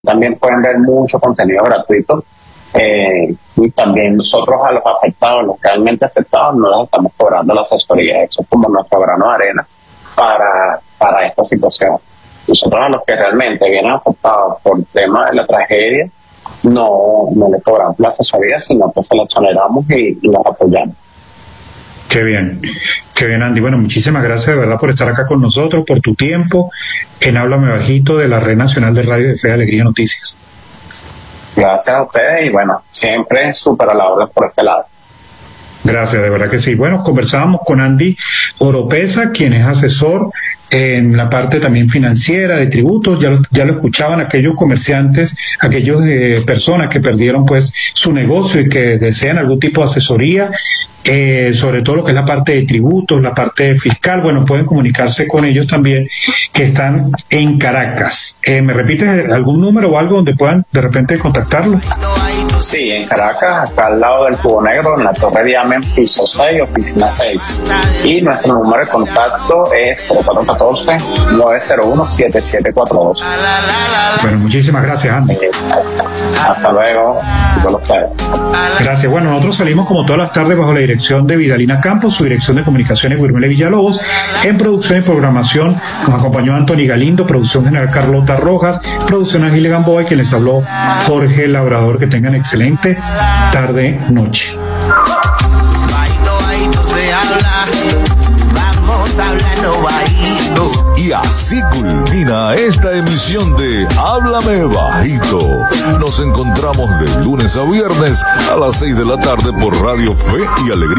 también pueden ver mucho contenido gratuito. Y también nosotros a los afectados, los realmente afectados, no les estamos cobrando la asesoría. Eso es como nuestro grano de arena para esta situación. Nosotros a los que realmente vienen afectados por el tema de la tragedia, no les cobramos la asesoría, sino que se la exoneramos y los apoyamos. Qué bien, Andy. Bueno, muchísimas gracias de verdad por estar acá con nosotros, por tu tiempo en Háblame Bajito de la Red Nacional de Radio de Fe, Alegría Noticias. Gracias a ustedes y bueno, siempre súper a la orden por este lado. Gracias, de verdad que sí. Bueno, conversábamos con Andy Oropesa, quien es asesor en la parte también financiera de tributos. Ya lo escuchaban aquellos comerciantes, aquellas personas que perdieron pues su negocio y que desean algún tipo de asesoría, sobre todo lo que es la parte de tributos, la parte fiscal. Bueno, pueden comunicarse con ellos también, que están en Caracas. ¿Me repites algún número o algo donde puedan de repente contactarlos? Sí, en Caracas, acá al lado del Cubo Negro, en la Torre Diamant, piso 6, oficina 6. Y nuestro número de contacto es 0414-901-7742. Bueno, muchísimas gracias, Andy. Hasta luego. Gracias. Bueno, nosotros salimos como todas las tardes bajo la dirección de Vidalina Campos, su dirección de comunicaciones Guirmele Villalobos. En producción y programación nos acompañó Anthony Galindo, producción general Carlota Rojas, producción Ángel Gamboa, y quien les habló Jorge Labrador. Que tengan excelente tarde, noche. Y así culmina esta emisión de Háblame Bajito. Nos encontramos de lunes a viernes a las 6 de la tarde por Radio Fe y Alegría.